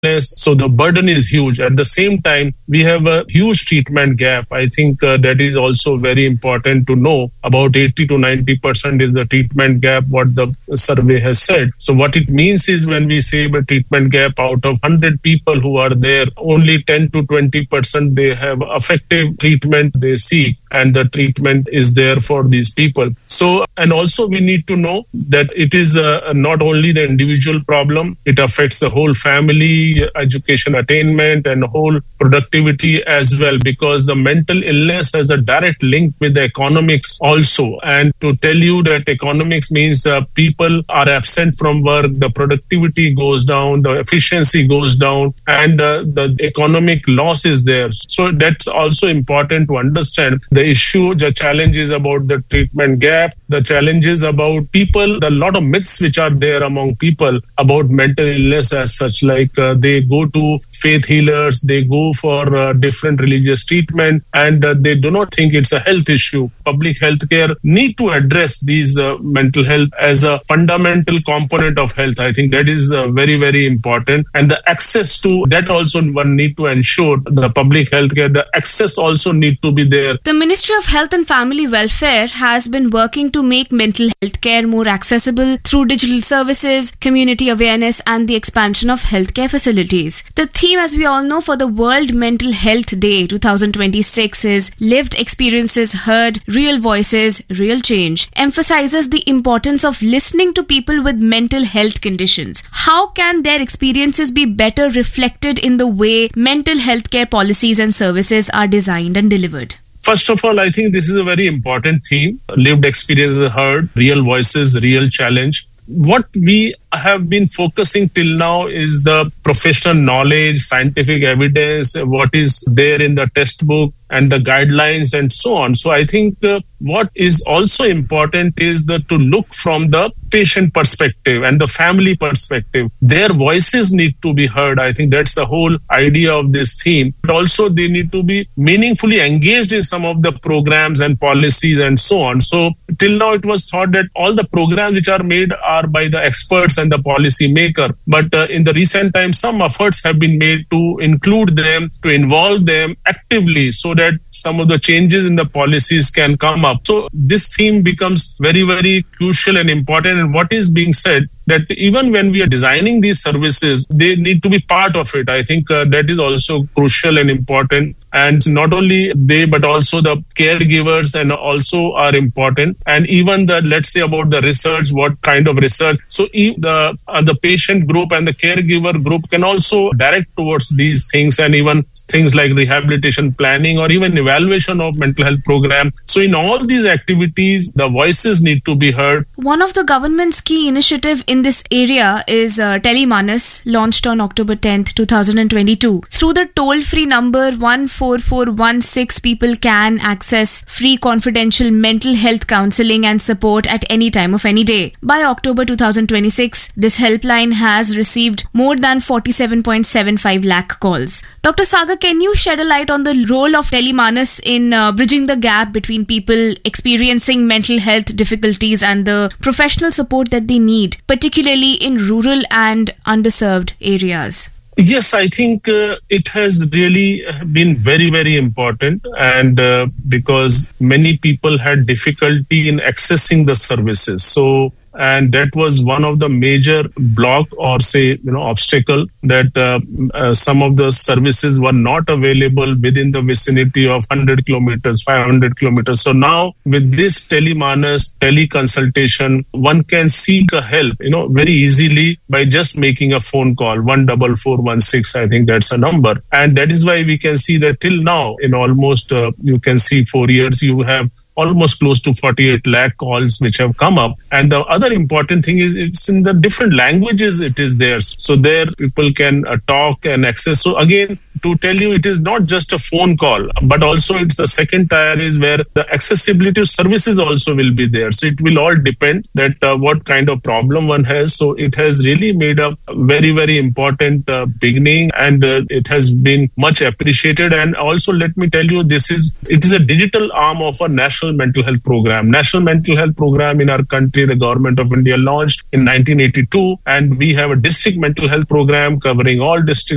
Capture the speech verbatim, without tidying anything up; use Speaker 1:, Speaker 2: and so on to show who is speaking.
Speaker 1: illness. So the burden is huge. At the same time, we have a huge treatment gap. I think uh, that is also very important to know. About eighty to ninety percent is the treatment gap, what the survey has said. So what it means is when we say a treatment gap, out of one hundred people who are there, only ten to twenty percent they have effective treatment they seek, and the treatment is there for these people. So, and also we need to know that it is uh, not only the individual problem, it affects the whole family, education attainment, and whole productivity as well, because the mental illness has a direct link with the economics also. And to tell you that economics means uh, people are absent from work, the productivity goes down, the efficiency goes down, and uh, the economic loss is there. So that's also important to understand. The issue, the challenge is about the treatment gap, the challenges about people, a lot of myths which are there among people about mental illness as such, like uh, they go to faith healers, they go for uh, different religious treatment, and uh, they do not think it's a health issue. Public healthcare need to address these uh, mental health as a fundamental component of health. I think that is uh, very, very important. And the access to that also one need to ensure the public healthcare, the access also need to be there.
Speaker 2: The Ministry of Health and Family Welfare has been working to make mental health care more accessible through digital services, community awareness, and the expansion of healthcare facilities. The theme, as we all know, for the World Mental Health Day twenty twenty-six is Lived Experiences Heard, Real Voices, Real Change, emphasizes the importance of listening to people with mental health conditions. How can their experiences be better reflected in the way mental health care policies and services are designed and delivered?
Speaker 1: First of all, I think this is a very important theme. Lived experiences heard, real voices, real challenge. What we have been focusing till now is the professional knowledge, scientific evidence, what is there in the textbook and the guidelines and so on. So I think uh, what is also important is the, to look from the patient perspective and the family perspective. Their voices need to be heard. I think that's the whole idea of this theme. But also they need to be meaningfully engaged in some of the programs and policies and so on. So till now it was thought that all the programs which are made are by the experts and the policy maker. But uh, in the recent times, some efforts have been made to include them, to involve them actively so that some of the changes in the policies can come up. So this theme becomes very, very crucial and important. And what is being said, that even when we are designing these services, they need to be part of it. I think uh, that is also crucial and important. And not only they, but also the caregivers and also are important. And even the, let's say about the research, what kind of research. So if the, uh, the patient group and the caregiver group can also direct towards these things, and even things like rehabilitation planning or even evaluation of mental health program. So in all these activities, the voices need to be heard.
Speaker 2: One of the government's key initiative in this area is uh, Telemanas, launched on October tenth, twenty twenty-two. Through the toll-free number one four four one six, people can access free confidential mental health counseling and support at any time of any day. By October twenty twenty-six, this helpline has received more than forty-seven point seven five lakh calls. Doctor Sagar, can you shed a light on the role of Telemanas in uh, bridging the gap between people experiencing mental health difficulties and the professional support that they need, particularly in rural and underserved areas?
Speaker 1: Yes, I think uh, it has really been very, very important, and uh, because many people had difficulty in accessing the services. So, and that was one of the major block or say, you know, obstacle that uh, uh, some of the services were not available within the vicinity of one hundred kilometers, five hundred kilometers. So now with this Telemanas, teleconsultation, one can seek a help, you know, very easily by just making a phone call, one four four one six, I think that's a number. And that is why we can see that till now, in almost, uh, you can see four years, you have almost close to forty-eight lakh calls which have come up. And the other important thing is it's in the different languages it is there. So there people can uh, talk and access. So again, to tell you, it is not just a phone call, but also it's the second tier is where the accessibility of services also will be there. So it will all depend that uh, what kind of problem one has. So it has really made a very, very important uh, beginning, and uh, it has been much appreciated. And also let me tell you, this is, it is a digital arm of a national mental health program. National mental health program in our country, the government of India launched in nineteen eighty-two, and we have a district mental health program covering all districts